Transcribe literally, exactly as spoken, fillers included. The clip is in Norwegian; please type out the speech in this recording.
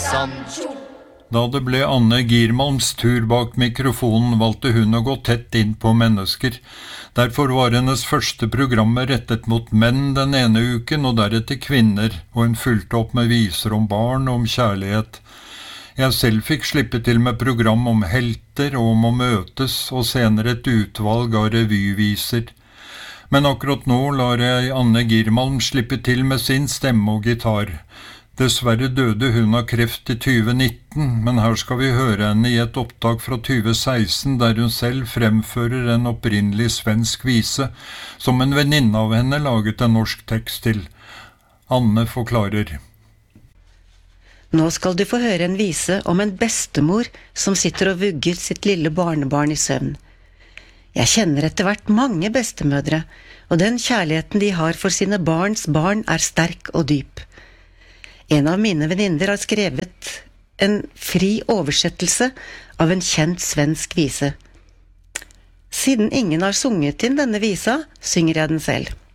Sancho. Da det ble Anne Giermalms tur bak mikrofonen, valgte hun å gå tett inn på mennesker. Derfor var hennes første programmer rettet mot menn den ene uken, og deretter kvinner, og hun fulgte opp med viser om barn og om kjærlighet. Jeg selv fikk slippe til med program om helter og om å møtes, og senere et utvalg av revyviser. Men akkurat nå lar jeg Anne Giermalm slippe til med sin stemme og gitar. Dessverre døde hun av kreft i tjue nitten, men her skal vi høre henne i et opptak fra tjue seksten, der hun selv fremfører en opprinnelig svensk vise, som en venninne av henne laget en norsk tekst til. Anne forklarer. Nå skal du få høre en vise om en bestemor som sitter og vugger sitt lille barnebarn i søvn. Jeg kjenner etter hvert mange bestemødre, og den kjærligheten de har for sine barns barn er sterk og dyp. En av mine venninner har skrevet en fri oversettelse av en kjent svensk vise. Siden ingen har sunget inn denne visa, synger jeg den selv.